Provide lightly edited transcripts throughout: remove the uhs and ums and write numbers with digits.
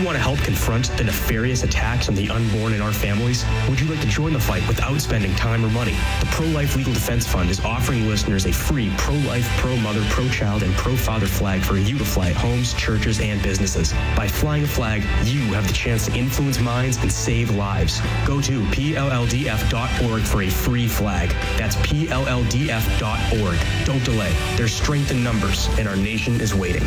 you want to help confront the nefarious attacks on the unborn in our families? Would you like to join the fight without spending time or money? The Pro-Life Legal Defense Fund is offering listeners a free pro-life, pro-mother, pro-child, and pro-father flag for you to fly at homes, churches, and businesses. By flying a flag, you have the chance to influence minds and save lives. Go to PLLDF.org for a free flag. That's PLLDF.org. Don't delay. There's strength in numbers, and our nation is waiting.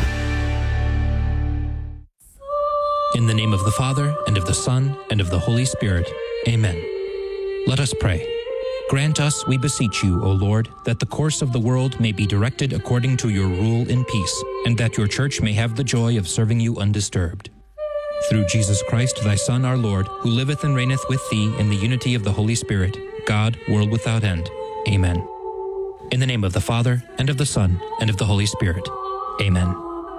In the name of the Father, and of the Son, and of the Holy Spirit. Amen. Let us pray. Grant us, we beseech you, O Lord, that the course of the world may be directed according to your rule in peace, and that your church may have the joy of serving you undisturbed. Through Jesus Christ, thy Son, our Lord, who liveth and reigneth with thee in the unity of the Holy Spirit, God, world without end. Amen. In the name of the Father, and of the Son, and of the Holy Spirit. Amen.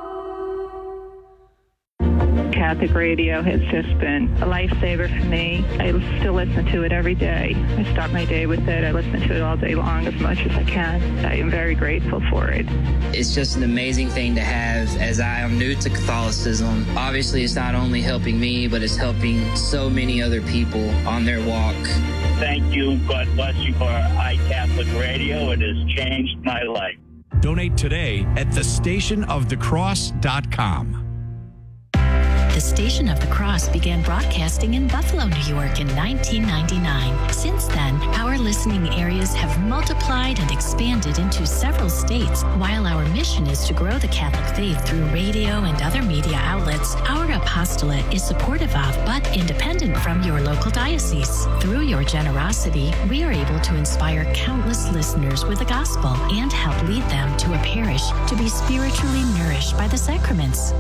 Catholic radio has just been a lifesaver for me. I still listen to it every day. I start my day with it. I listen to it all day long as much as I can. I am very grateful for it. It's just an amazing thing to have, as I am new to Catholicism. Obviously, it's not only helping me, but it's helping so many other people on their walk. Thank you. God bless you for iCatholic Radio. It has changed my life. Donate today at thestationofthecross.com. The Station of the Cross began broadcasting in Buffalo, New York in 1999. Since then, our listening areas have multiplied and expanded into several states. While our mission is to grow the Catholic faith through radio and other media outlets, our apostolate is supportive of, but independent from your local diocese. Through your generosity, we are able to inspire countless listeners with the gospel and help lead them to a parish to be spiritually nourished by the sacraments.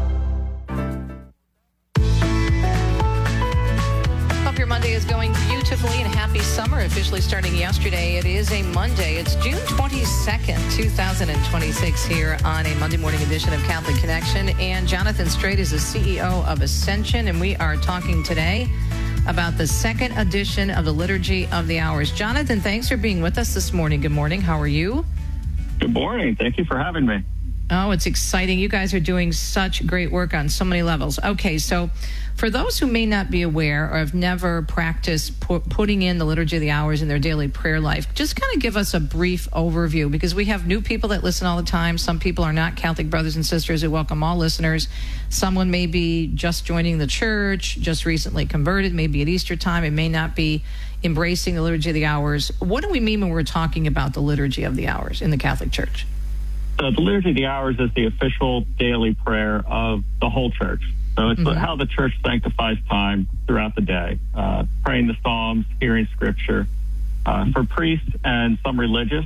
Your Monday is going beautifully, and happy summer officially starting yesterday. It is a Monday. It's June 22nd, 2026 here on a Monday morning edition of Catholic Connection. And Jonathan Strait is the CEO of Ascension, and we are talking today about the second edition of the Liturgy of the Hours. Jonathan, thanks for being with us this morning. Good morning. How are you? Good morning. Thank you for having me. Oh, it's exciting. You guys are doing such great work on so many levels. Okay, so for those who may not be aware or have never practiced putting in the Liturgy of the Hours in their daily prayer life, just kind of give us a brief overview, because we have new people that listen all the time. Some people are not Catholic brothers and sisters. We welcome all listeners. Someone may be just joining the church, just recently converted, maybe at Easter time, and may not be embracing the Liturgy of the Hours. What do we mean when we're talking about the Liturgy of the Hours in the Catholic Church? So the Liturgy of the Hours is the official daily prayer of the whole church. So it's how the church sanctifies time throughout the day, praying the Psalms, hearing Scripture. For priests and some religious,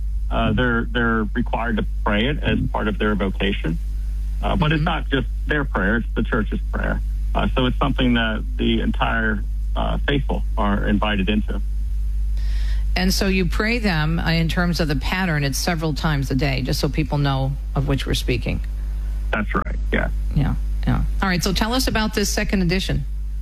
they're required to pray it as part of their vocation. But it's not just their prayer, it's the church's prayer. So it's something that the entire faithful are invited into. And so you pray them in terms of the pattern, it's several times a day, just so people know of which we're speaking. That's right, yeah. Yeah. All right, so tell us about this second edition.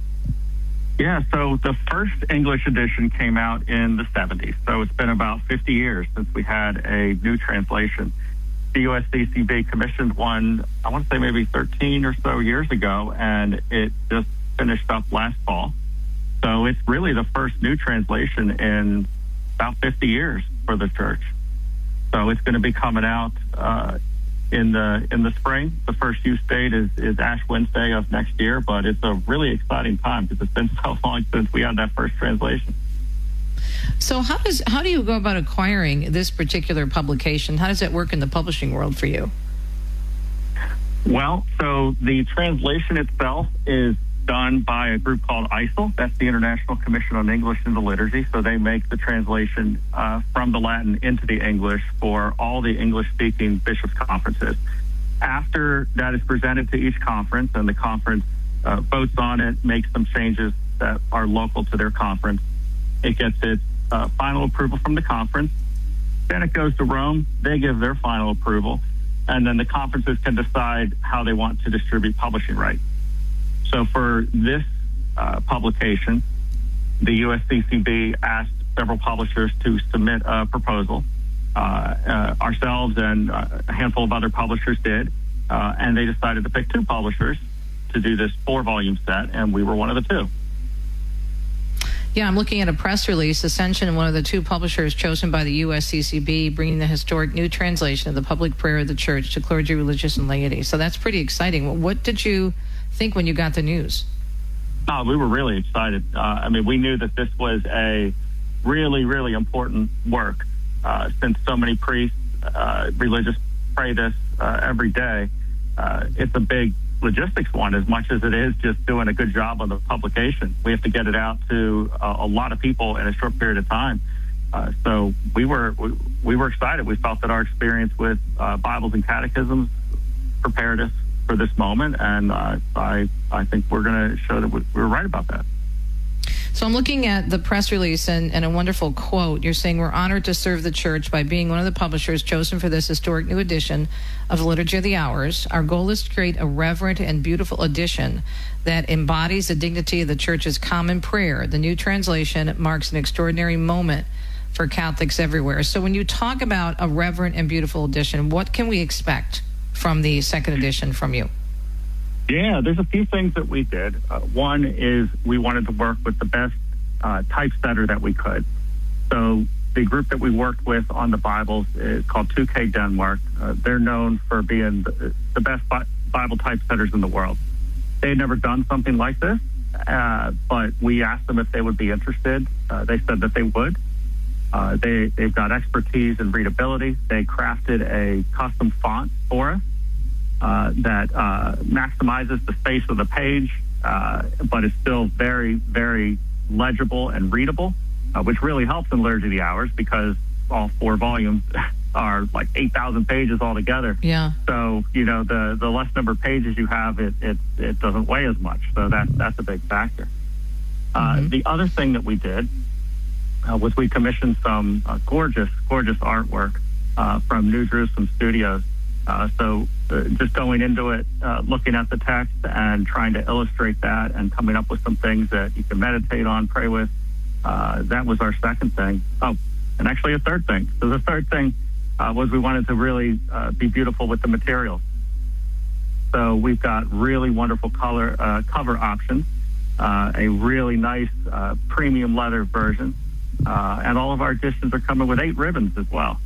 Yeah, so the first English edition came out in the 70s. So it's been about 50 years since we had a new translation. The USCCB commissioned one, I want to say maybe 13 or so years ago, and it just finished up last fall. So it's really the first new translation in about 50 years for the church. So it's going to be coming out in the spring. The first use date is Ash Wednesday of next year, but it's a really exciting time because it's been so long since we had that first translation. So how do you go about acquiring this particular publication? How does that work in the publishing world for you? Well, so the translation itself is done by a group called ICEL. That's the International Commission on English in the Liturgy. So they make the translation from the Latin into the English for all the English-speaking bishops' conferences. After that is presented to each conference, and the conference votes on it, makes some changes that are local to their conference, it gets its final approval from the conference. Then it goes to Rome. They give their final approval. And then the conferences can decide how they want to distribute publishing rights. So for this publication, the USCCB asked several publishers to submit a proposal. Ourselves and a handful of other publishers did, and they decided to pick two publishers to do this 4-volume set, and we were one of the 2. Yeah, I'm looking at a press release. Ascension, one of the 2 publishers chosen by the USCCB, bringing the historic new translation of the public prayer of the church to clergy, religious, and laity. So that's pretty exciting. What did you think when you got the news? We were really excited. We knew that this was a really, really important work since so many priests, religious, pray this every day. It's a big logistics one as much as it is just doing a good job on the publication. We have to get it out to a lot of people in a short period of time. So we were excited. We felt that our experience with Bibles and catechisms prepared us for this moment, and I think we're going to show that we were right about that. So I'm looking at the press release and a wonderful quote. You're saying, we're honored to serve the church by being one of the publishers chosen for this historic new edition of the Liturgy of the Hours. Our goal is to create a reverent and beautiful edition that embodies the dignity of the church's common prayer. The new translation marks an extraordinary moment for Catholics everywhere. So when you talk about a reverent and beautiful edition, what can we expect from the second edition from you? Yeah, there's a few things that we did. One is we wanted to work with the best typesetter that we could. So the group that we worked with on the Bibles is called 2K Denmark. They're known for being the best Bible typesetters in the world. They had never done something like this, but we asked them if they would be interested. They said that they would. They've got expertise in readability. They crafted a custom font for us that maximizes the space of the page, but is still very, very legible and readable, which really helps in Liturgy of the Hours because all 4 volumes are like 8,000 pages altogether. Yeah. So, the less number of pages you have, it doesn't weigh as much. So that's a big factor. The other thing that we did was we commissioned some gorgeous, gorgeous artwork from New Jerusalem Studios. So just going into it, looking at the text and trying to illustrate that and coming up with some things that you can meditate on, pray with, that was our second thing. Oh, and actually a third thing. So the third thing was we wanted to really be beautiful with the materials. So we've got really wonderful cover options, a really nice premium leather version, and all of our editions are coming with 8 ribbons as well.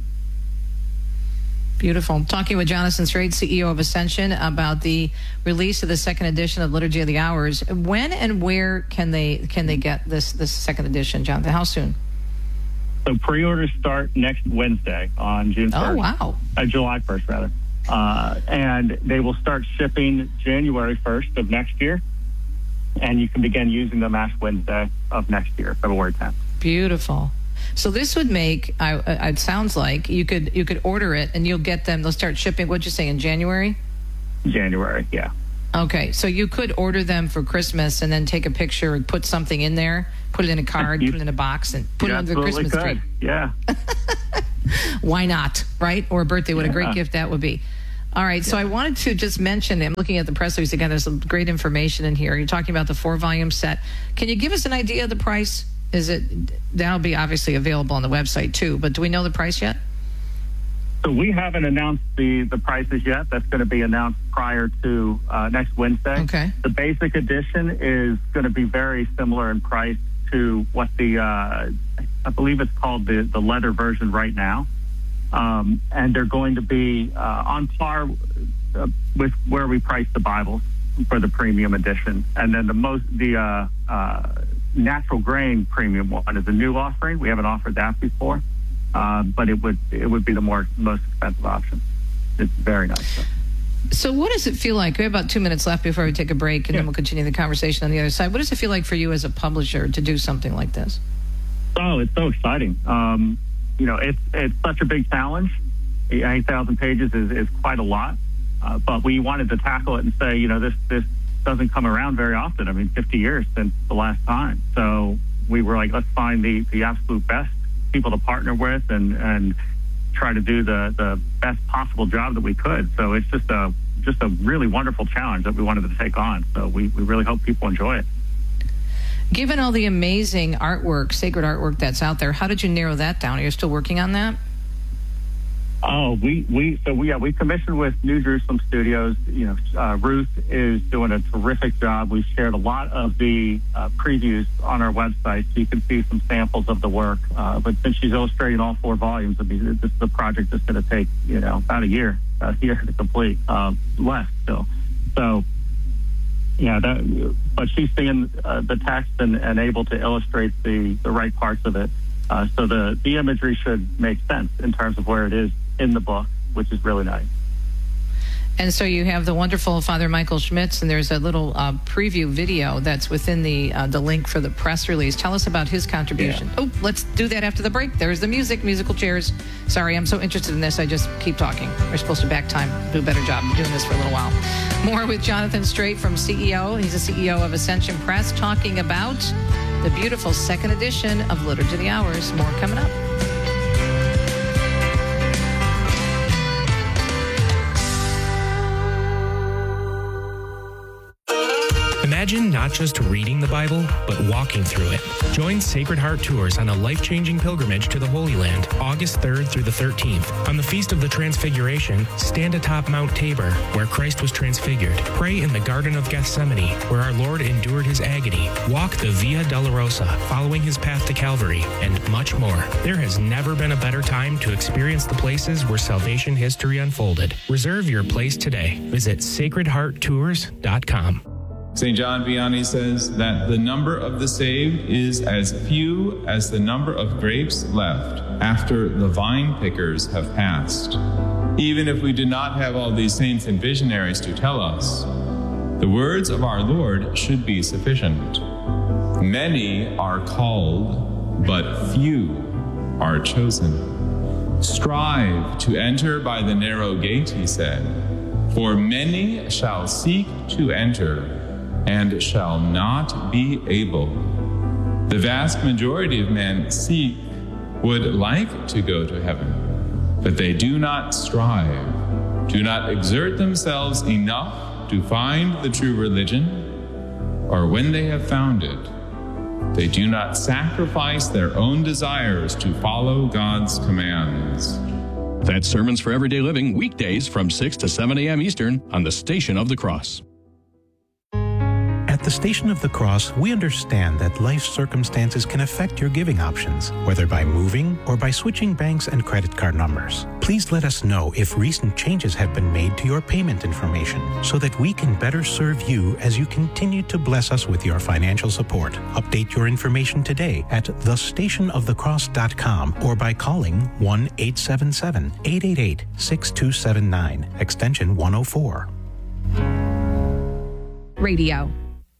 Beautiful. Talking with Jonathan Straight, CEO of Ascension, about the release of the second edition of Liturgy of the Hours. When and where can they get this second edition, Jonathan? How soon? So pre-orders start next Wednesday on June 1st. Oh, wow. July 1st, rather. And they will start shipping January 1st of next year. And you can begin using them Ash Wednesday of next year, February 10th. Beautiful. So this would make, it sounds like you could order it and you'll get them, they'll start shipping, what'd you say, in January? January, yeah. Okay, so you could order them for Christmas and then take a picture and put something in there, put it in a card, put it in a box, and put it under the Christmas tree. Yeah. Why not, right? Or a birthday, what a great gift that would be. All right, so I wanted to just mention, I'm looking at the press release again, there's some great information in here. You're talking about the 4-volume set. Can you give us an idea of the price? That'll be obviously available on the website too, but do we know the price yet? So we haven't announced the prices yet. That's going to be announced prior to next Wednesday. Okay. The basic edition is going to be very similar in price to what I believe it's called the leather version right now. And they're going to be on par with where we price the Bibles for the premium edition. And then the natural grain premium one is a new offering. We haven't offered that before, but it would be the most expensive option. It's very nice. So what does it feel like? We have about 2 minutes left before we take a break, and then we'll continue the conversation on the other side. What does it feel like for you as a publisher to do something like this? Oh, it's so exciting. It's such a big challenge. 8,000 pages is quite a lot, but we wanted to tackle it and say, this doesn't come around very often. 50 years since the last time. So we were like, let's find the absolute best people to partner with and try to do the best possible job that we could. So it's just a really wonderful challenge that we wanted to take on. So we really hope people enjoy it. Given all the amazing artwork, sacred artwork that's out there, how did you narrow that down? Are you still working on that? We commissioned with New Jerusalem Studios. Ruth is doing a terrific job. We've shared a lot of the previews on our website, so you can see some samples of the work. But since she's illustrating all 4 volumes, I mean, this is a project that's going to take about a year to complete, less still. So. But she's seeing the text and able to illustrate the right parts of it. So the imagery should make sense in terms of where it is in the book, which is really nice. And so you have the wonderful Father Michael Schmitz, and there's a little preview video that's within the link for the press release. Tell us about his contribution. Yeah. Oh, let's do that after the break. There's the musical chairs. Sorry, I'm so interested in this. I just keep talking. We're supposed to back time, do a better job doing this for a little while. More with Jonathan Strait from CEO. He's the CEO of Ascension Press, talking about the beautiful second edition of Liturgy of the Hours. More coming up. Imagine not just reading the Bible, but walking through it. Join Sacred Heart Tours on a life-changing pilgrimage to the Holy Land, August 3rd through the 13th. On the Feast of the Transfiguration, stand atop Mount Tabor, where Christ was transfigured. Pray in the Garden of Gethsemane, where our Lord endured his agony. Walk the Via Dolorosa, following his path to Calvary, and much more. There has never been a better time to experience the places where salvation history unfolded. Reserve your place today. Visit sacredhearttours.com. St. John Vianney says that the number of the saved is as few as the number of grapes left after the vine pickers have passed. Even if we do not have all these saints and visionaries to tell us, the words of our Lord should be sufficient. Many are called, but few are chosen. Strive to enter by the narrow gate, he said, for many shall seek to enter and shall not be able. The vast majority of men would like to go to heaven, but they do not strive, do not exert themselves enough to find the true religion, or when they have found it, they do not sacrifice their own desires to follow God's commands. That's Sermons for Everyday Living, weekdays from 6 to 7 a.m. Eastern on the Station of the Cross. At the Station of the Cross, we understand that life circumstances can affect your giving options, whether by moving or by switching banks and credit card numbers. Please let us know if recent changes have been made to your payment information so that we can better serve you as you continue to bless us with your financial support. Update your information today at thestationofthecross.com or by calling 1-877-888-6279, extension 104. Radio.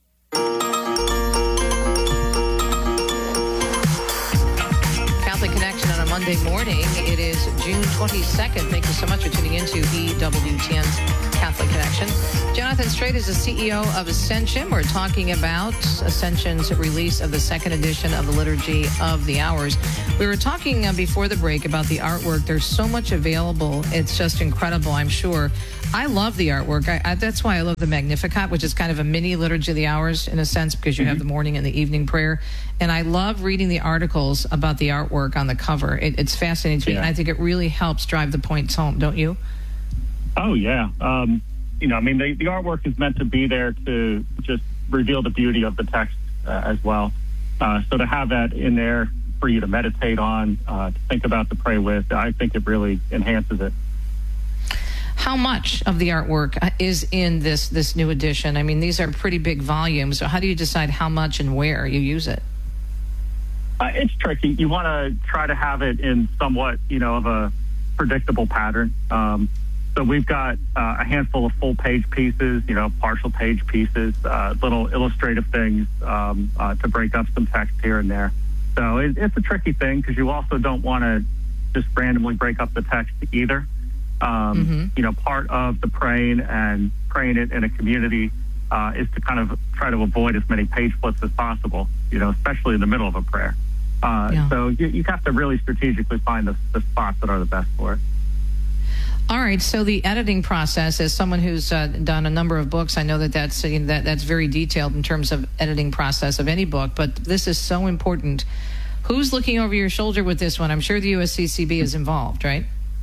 Monday morning. It is June 22nd. Thank you so much for tuning in to EWTN's Catholic Connection. Jonathan Strait is the CEO of Ascension. We're talking about Ascension's release of the second edition of the Liturgy of the Hours. We were talking before the break about the artwork. There's so much available. It's just incredible, I'm sure. I love the artwork. That's why I love the Magnificat, which is kind of a mini Liturgy of the Hours in a sense, because you have the morning and the evening prayer. And I love reading the articles about the artwork on the cover. It's fascinating to me, and I think it really helps drive the points home, don't you? Oh, yeah. The artwork is meant to be there to just reveal the beauty of the text as well. So to have that in there for you to meditate on, to think about, to pray with, I think it really enhances it. How much of the artwork is in this new edition? I mean, these are pretty big volumes. So how do you decide how much and where you use it? It's tricky. You want to try to have it in somewhat, of a predictable pattern. So we've got a handful of full-page pieces, partial page pieces, little illustrative things to break up some text here and there. So it's a tricky thing because you also don't want to just randomly break up the text either. Part of the praying and praying it in a community is to kind of try to avoid as many page flips as possible, especially in the middle of a prayer. So you have to really strategically find the spots that are the best for it. All right. So the editing process, as someone who's done a number of books, I know that's very detailed in terms of editing process of any book, but this is so important. Who's looking over your shoulder with this one? I'm sure the USCCB is involved, right?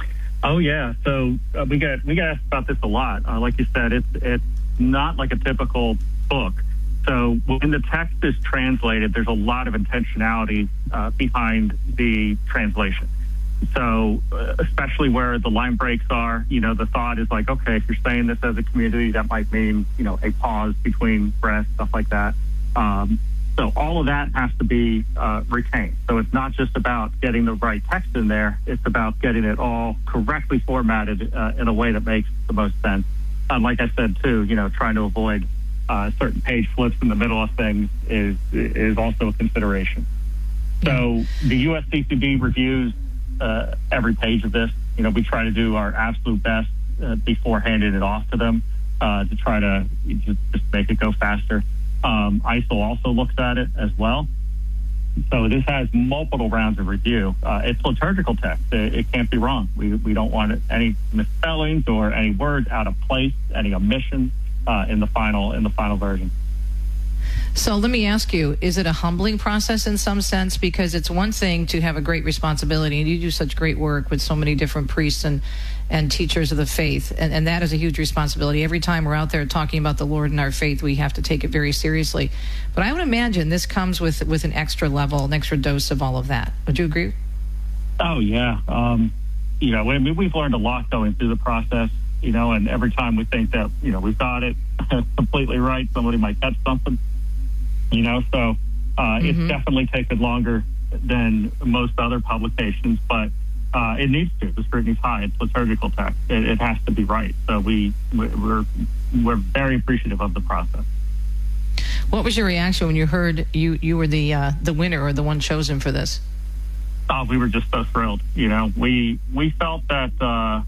Oh yeah, so we get asked about this a lot. Like you said, it's not like a typical book. So when the text is translated, there's a lot of intentionality behind the translation. So especially where the line breaks are, the thought is like, okay, if you're saying this as a community, that might mean, a pause between breaths, stuff like that. So all of that has to be retained. So it's not just about getting the right text in there. It's about getting it all correctly formatted in a way that makes the most sense. Like I said, too, trying to avoid certain page flips in the middle of things is also a consideration. So the USCCB reviews every page of this. We try to do our absolute best before handing it off to them to try to just make it go faster. ISIL also looks at it as well. So this has multiple rounds of review. It's liturgical text. It can't be wrong. We don't want any misspellings or any words out of place, any omissions in the final version. So let me ask you, is it a humbling process in some sense? Because it's one thing to have a great responsibility, and you do such great work with so many different priests and teachers of the faith, and that is a huge responsibility. Every time we're out there talking about the Lord and our faith, we have to take it very seriously. But I would imagine this comes with an extra level, an extra dose of all of that. Would you agree? Oh, yeah. We've learned a lot going through the process, and every time we think that, we've got it completely right, somebody might catch something. So it's definitely taken longer than most other publications, but it needs to. The scrutiny's high. It's liturgical text. It has to be right. So we're very appreciative of the process. What was your reaction when you heard you were the winner or the one chosen for this? Oh, we were just so thrilled. We felt that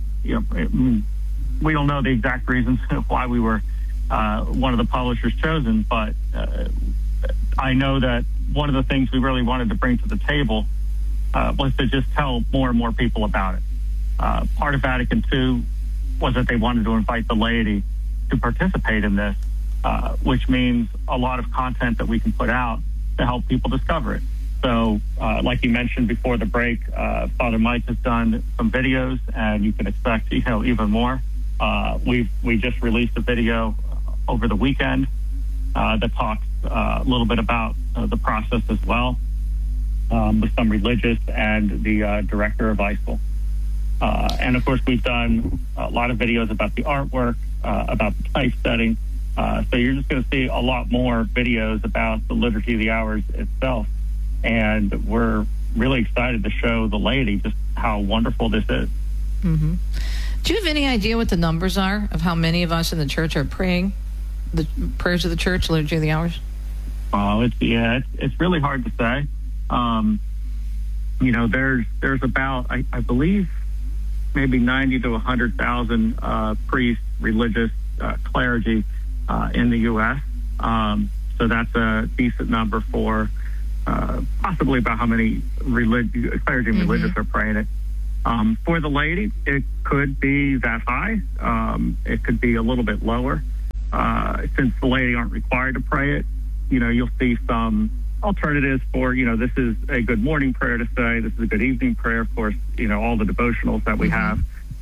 we don't know the exact reasons why we were one of the publishers chosen, but I know that one of the things we really wanted to bring to the table was to just tell more and more people about it. Part of Vatican II was that they wanted to invite the laity to participate in this, which means a lot of content that we can put out to help people discover it. So like you mentioned before the break, Father Mike has done some videos, and you can expect even more. We just released a video over the weekend that talks a little bit about the process as well, with some religious and the director of ISIL. And of course, we've done a lot of videos about the artwork, about the typesetting. So you're just going to see a lot more videos about the Liturgy of the Hours itself. And we're really excited to show the laity just how wonderful this is. Mm-hmm. Do you have any idea what the numbers are of how many of us in the church are praying the prayers of the church, Liturgy of the Hours? Oh, it's really hard to say. There's about, I believe, maybe 90 to 100,000 priests, religious clergy in the U.S. So that's a decent number for possibly about how many clergy and religious are praying it. For the laity, it could be that high. It could be a little bit lower. Since the laity aren't required to pray it, you'll see some alternatives for, this is a good morning prayer to say, this is a good evening prayer, of course, all the devotionals that we have.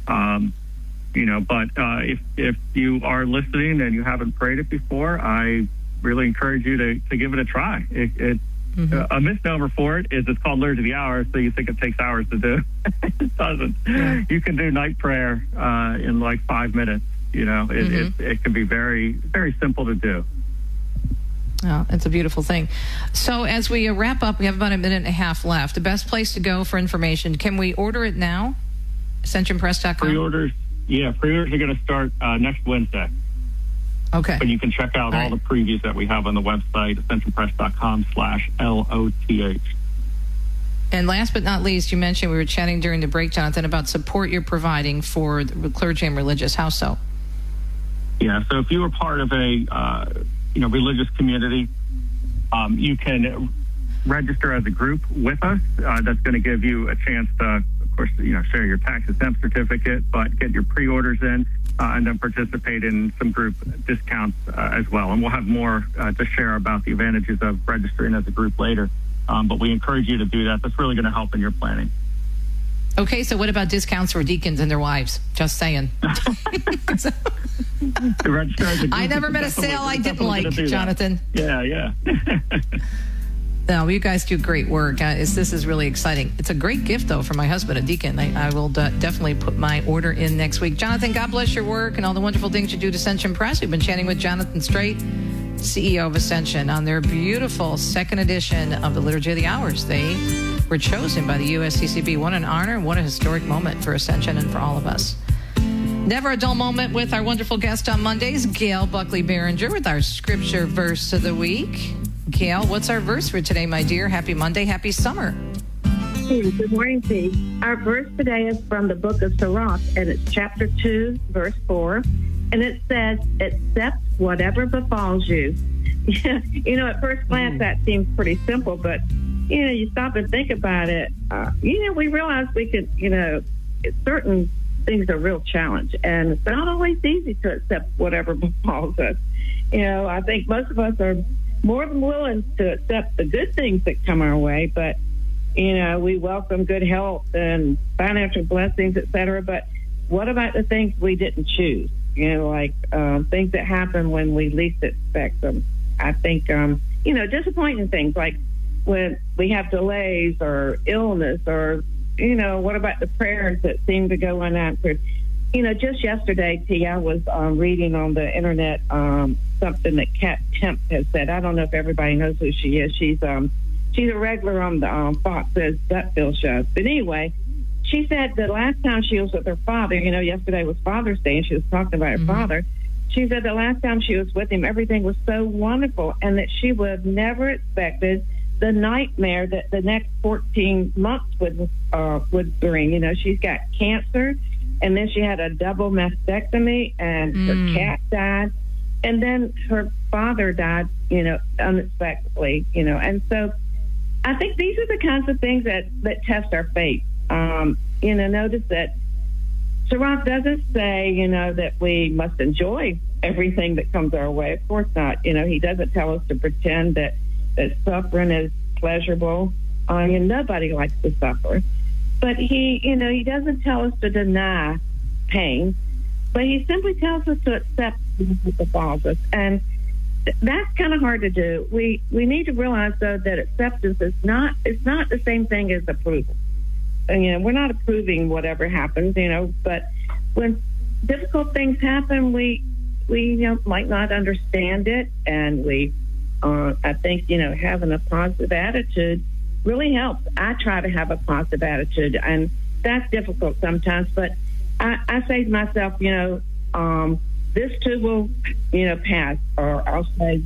But if you are listening and you haven't prayed it before, I really encourage you to give it a try. A misnomer for it is it's called Liturgy of the Hours, so you think it takes hours to do. It doesn't. Yeah. You can do night prayer in like 5 minutes. It can be very, very simple to do. Oh, it's a beautiful thing. So as we wrap up, we have about a minute and a half left. The best place to go for information, can we order it now? AscensionPress.com? Pre-orders are going to start next Wednesday. Okay. But you can check out all the previews that we have on the website, AscensionPress.com/LOTH. And last but not least, you mentioned, we were chatting during the break, Jonathan, about support you're providing for the clergy and religious. How so? Yeah, so if you are part of a religious community, you can register as a group with us. That's going to give you a chance to, of course, share your tax-exempt certificate, but get your pre-orders in and then participate in some group discounts as well. And we'll have more to share about the advantages of registering as a group later. But we encourage you to do that. That's really going to help in your planning. Okay, so what about discounts for deacons and their wives? Just saying. I never met a sale I didn't like, Jonathan. Yeah. No, you guys do great work. This is really exciting. It's a great gift, though, for my husband, a deacon. I will definitely put my order in next week. Jonathan, God bless your work and all the wonderful things you do to Ascension Press. We've been chatting with Jonathan Straight, CEO of Ascension, on their beautiful second edition of the Liturgy of the Hours. They were chosen by the USCCB. What an honor, what a historic moment for Ascension and for all of us. Never a dull moment with our wonderful guest on Mondays, Gail Buckley-Behringer, with our scripture verse of the week. Gail, what's our verse for today, my dear? Happy Monday, happy summer. Hey, good morning, Steve. Our verse today is from the book of Sirach, and it's chapter 2, verse 4. And it says, accept whatever befalls you. At first glance, that seems pretty simple, but, you stop and think about it. We realize we could, certain things are a real challenge, and it's not always easy to accept whatever befalls us. I think most of us are more than willing to accept the good things that come our way, but, we welcome good health and financial blessings, et cetera. But what about the things we didn't choose? Things that happen when we least expect them. I think, disappointing things like when we have delays or illness or, what about the prayers that seem to go unanswered? Just yesterday, T, I was reading on the internet something that Kat Temp has said. I don't know if everybody knows who she is. She's a regular on the Fox's Gutfield show. But anyway, she said the last time she was with her father, yesterday was Father's Day, and she was talking about her father. She said the last time she was with him, everything was so wonderful, and that she would have never expected the nightmare that the next 14 months would bring. She's got cancer, and then she had a double mastectomy, and her cat died, and then her father died, unexpectedly, and so I think these are the kinds of things that test our faith. Notice that Sirach doesn't say, that we must enjoy everything that comes our way. Of course not. He doesn't tell us to pretend that suffering is pleasurable. Nobody likes to suffer. But he doesn't tell us to deny pain, but he simply tells us to accept what befalls us. And that's kind of hard to do. We need to realize, though, that acceptance is not the same thing as approval. We're not approving whatever happens, but when difficult things happen, we might not understand it, and I think, having a positive attitude really helps. I try to have a positive attitude, and that's difficult sometimes, but I say to myself, this too will, pass, or I'll say,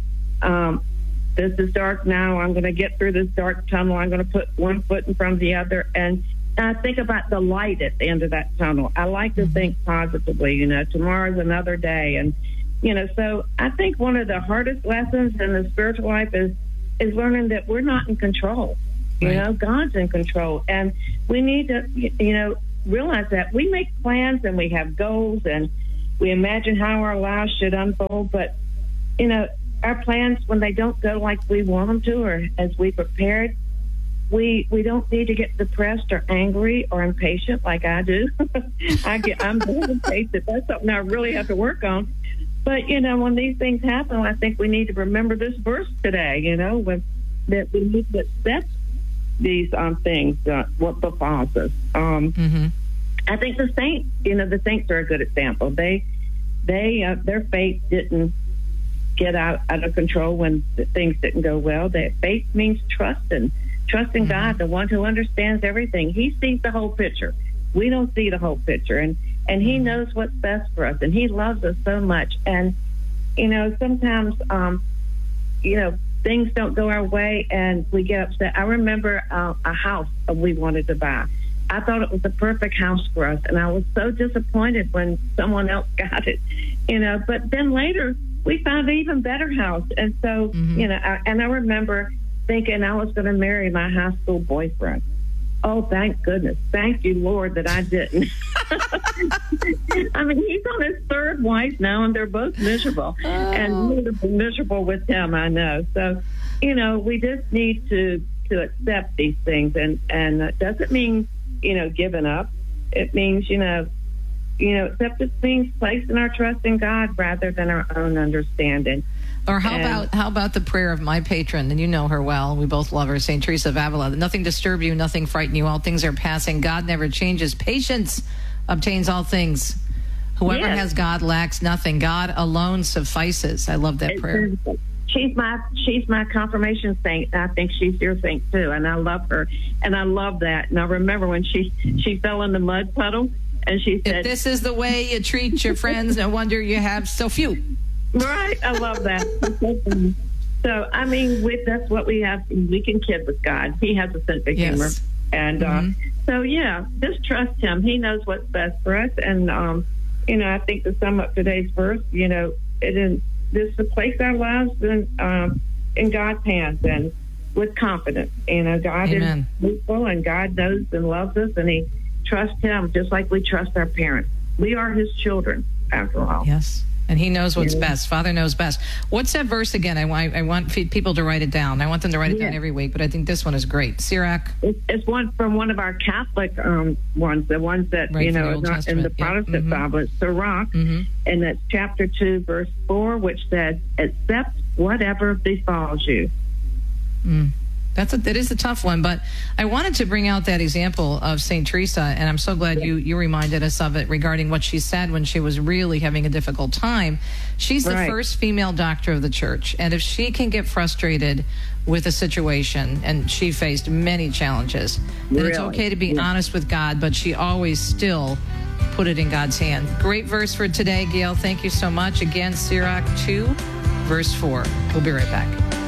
this is dark now. I'm going to get through this dark tunnel. I'm going to put one foot in front of the other. And I think about the light at the end of that tunnel. I like to think positively, tomorrow's another day. And, so I think one of the hardest lessons in the spiritual life is learning that we're not in control. Right. God's in control. And we need to, realize that we make plans and we have goals and we imagine how our lives should unfold. But, our plans, when they don't go like we want them to or as we prepared, we don't need to get depressed or angry or impatient like I do. I'm very impatient. That's something I really have to work on. But, when these things happen, I think we need to remember this verse today, that we need to accept these things, what befalls us. I think the saints are a good example. Their faith didn't get out of control when things didn't go well. That faith means trusting God, the one who understands everything. He sees the whole picture. We don't see the whole picture, and He knows what's best for us, and He loves us so much. And sometimes things don't go our way, and we get upset. I remember a house we wanted to buy. I thought it was the perfect house for us, and I was so disappointed when someone else got it. But then later we found an even better house. And so, I remember thinking I was going to marry my high school boyfriend. Oh, thank goodness. Thank you, Lord, that I didn't. I mean, he's on his third wife now, and they're both miserable. Oh. And we're miserable with him, I know. So, we just need to accept these things. And it doesn't mean given up. It means, acceptance means placing our trust in God rather than our own understanding. Or how about the prayer of my patron, and you know her well, we both love her, St. Teresa of Avila. Nothing disturb you, nothing frighten you, all things are passing. God never changes. Patience obtains all things. Whoever has God lacks nothing. God alone suffices. I love that prayer. She's my confirmation saint. I think she's your saint too, and I love her, and I love that. And I remember when she fell in the mud puddle, and she said, "If this is the way you treat your friends, no wonder you have so few." Right, I love that. So, I mean, that's what we have. We can kid with God. He has a sense of humor, and so just trust Him. He knows what's best for us, and I think to sum up today's verse, it is just to place our lives in God's hands and with confidence. God is faithful, and God knows and loves us, and He trusts Him just like we trust our parents. We are His children, after all. Yes. And He knows what's best. Father knows best. What's that verse again? I want people to write it down. I want them to write it down every week, but I think this one is great. Sirach. It's one from one of our Catholic ones, the ones that, not in the Protestant Bible. It's Sirach, and that's chapter 2, verse 4, which says, accept whatever befalls you. That is a tough one, but I wanted to bring out that example of St. Teresa, and I'm so glad you reminded us of it regarding what she said when she was really having a difficult time. She's the first female doctor of the church, and if she can get frustrated with a situation, and she faced many challenges, then it's okay to be honest with God, but she always still put it in God's hand. Great verse for today, Gail. Thank you so much. Again, Sirach 2, verse 4. We'll be right back.